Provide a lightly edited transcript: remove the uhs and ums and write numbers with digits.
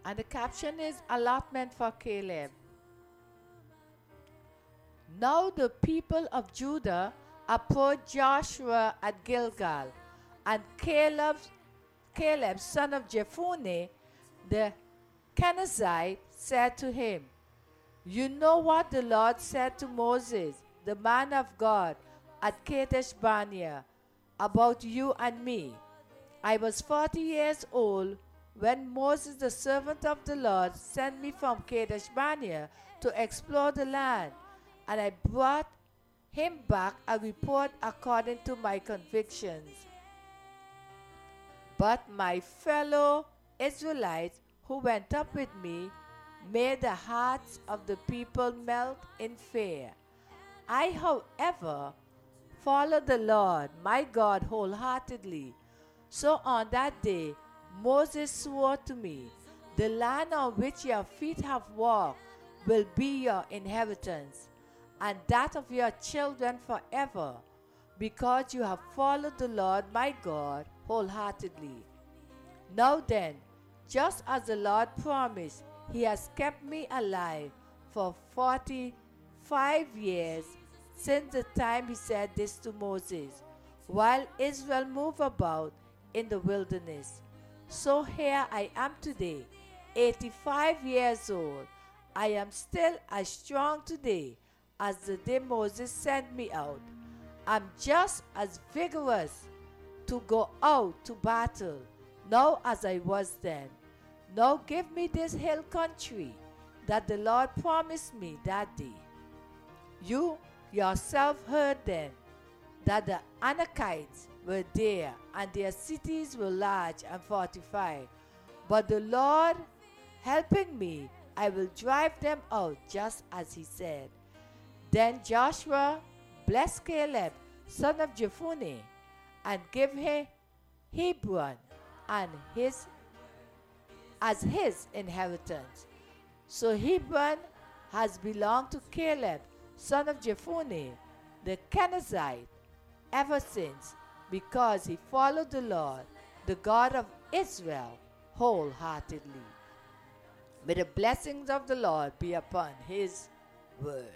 And the caption is Allotment for Caleb. Now the people of Judah approached Joshua at Gilgal, and Caleb, son of Jephunneh, the Kenizzite, said to him, "You know what the Lord said to Moses, the man of God, at Kadesh Barnea, about you and me. I was 40 years old when Moses, the servant of the Lord, sent me from Kadesh Barnea to explore the land, and I brought him back a report according to my convictions. But my fellow Israelites who went up with me made the hearts of the people melt in fear. I, however, followed the Lord my God wholeheartedly. So on that day Moses swore to me, 'The land on which your feet have walked will be your inheritance, and that of your children forever, because you have followed the Lord my God wholeheartedly.' Now then, just as the Lord promised, he has kept me alive for 45 years since the time he said this to Moses, while Israel moved about in the wilderness. So here I am today, 85 years old. I am still as strong today as the day Moses sent me out. I'm just as vigorous to go out to battle now as I was then. Now give me this hill country that the Lord promised me that day. You yourself heard then that the Anakites were there, and their cities were large and fortified. But the Lord helping me, I will drive them out just as he said." Then Joshua blessed Caleb, son of Jephunneh, and gave him Hebron and as his inheritance. So Hebron has belonged to Caleb, son of Jephunneh, the Kenizzite, ever since, because he followed the Lord, the God of Israel, wholeheartedly. May the blessings of the Lord be upon his word.